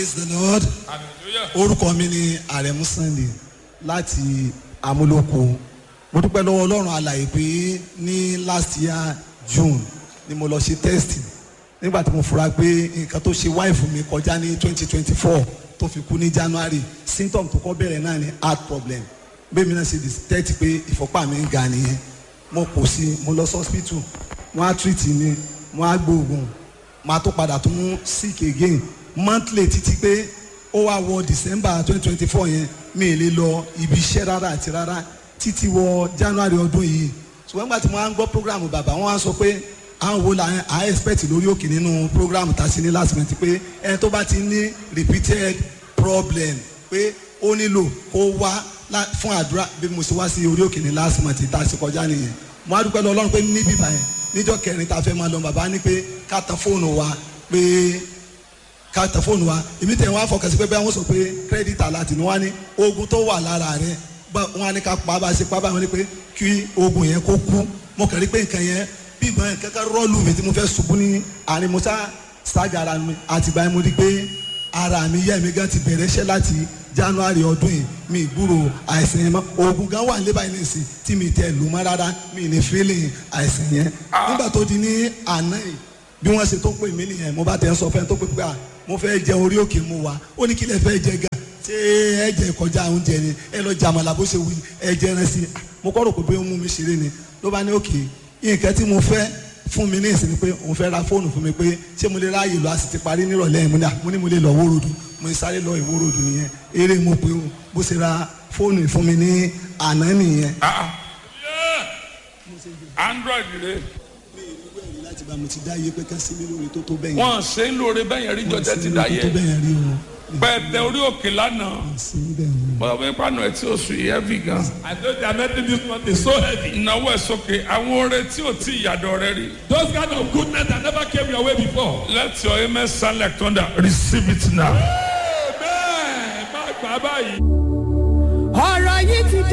Praise the Lord. Orúkọ mi ni Àrẹ̀mú Sunday láti Amúlòkó. Mo dúpẹ́ lọ́wọ́ Ọlọ́run alààyè pé ní last year June ni mo lọ ṣe test nígbà tí mo fura pé nǹkan tó ṣe wife mi kọjá ní 2024 tó fi kú ní January. Symptom tó kọ́ bẹ̀rẹ̀ náà ni heart problem. Bẹ́ẹ̀ mi náà ṣe detect pé ìfọ́pá mi ń ga nìyẹn. Mo kò sí, mo lọ sí hospital, wọ́n á treat mi, wọ́n á gbóògùn, màá tó padà tún sick again monthly títí pé ó wá wọ December 2024 yẹn mi ì lè lọ ibi iṣẹ́ rárá àti rárá títí wọ January ọdún yìí. Ṣùgbọ́n nígbà tí mo máa ń gbọ́ program bàbá wọn á sọ pé àwọn wo la à expect lórí òkè nínú program tá a ṣe ní last month pé ẹni tó bá ti ní repeated problem pé ó nílò kó wá fún àdúrà bí mo ṣe wá sí orí òkè ní last month tá a ṣe kọjá nìyẹn. Mo á dúpẹ́ lọ Ọlọ́run pé níbí báyẹn níjọ́ kẹrin tá a fẹ́ máa lọ bàbá ní pé ká tan fóònù wa pé ká tan fóònù wa èmi tẹ̀ wọ́n á fọkàn sí pé bẹ́ẹ̀ wọ́n sọ pé credit alert ni wọ́n á ní oògùn tó wà lára rẹ̀ wọ́n á ní ká pa bá a ṣe pa bá wọn ní pé kí oògùn yẹn kó kú. Mo kàn rí pé nǹkan yẹn bí ìgbọ́n yẹn kankan rọ́ọ̀lù mi tí mo fẹ́ ṣubú ní àárín mo ṣáàgà ara mi àtìgbà yẹn mo rí pé ara mi yẹ́ mi gan ti bẹ̀rẹ̀ iṣẹ́ láti January ọdún yìí mi ìgbúrò àìsàn yẹn mọ́ oògùn gan wà lébàá yìí nìsín tí mi tẹ̀ lù mọ́ rárá mi ní feeling àìsàn yẹn. Nígbà tó di ní àná yìí bí wọ́n ṣe tó pè mí nìyẹn mo bá tẹ̀ ń sọ fẹ́ tó pé pé mo fẹ́ jẹ orí òkè mu wa ó ní kí lè fẹ́ jẹ gan ṣé ẹ jẹ kọjá oúnjẹ ni ẹ lọ jàmàlà bó ṣe wù ẹ jẹ ẹran sí i. Mo kọ́ rò pé bí ó mú mi ṣeré ni ló bá ní òkè nǹkan tí mo fẹ́ fún mi ní ìsinmi pé òun fẹ́ ra fóònù fún mi pé ṣé mo lè ráàyè lọ a sì ti parí nírọ̀lẹ́ yẹn mo ní mo lè lọ wórodù mo sáré lọ ìwórodù nìyẹn eré mo pé o bó ṣe ra fóònù fún mi ní àná nìyẹn. Android rẹ. mi ì ní wẹ̀rí láti bá mo ti dá iye pé ká sí mi lórí tó tó bẹ́yẹn. Wọ́n ṣe ń lóore bẹ́yẹn rí jọjẹ ti dá yẹ. tó bẹ́yẹn rí o. Pẹ̀tẹ orí òkè lánàá. sí bẹ́ẹ̀ ni. Bọ́lá bẹ́ẹ̀ pàánù ẹ̀ tí o sùn yìí heavy gan. I know they are making this month is so heavy. Ìnáwó ẹ̀ sókè àwọn oore tí ò tí ìyàdọ̀ rẹ rí. Those kind of goodness that never came your way before. Let your amen sound like thunder. Receive it now. Amen. Má gbà báyìí. ọ̀rọ̀ yìí ti dé.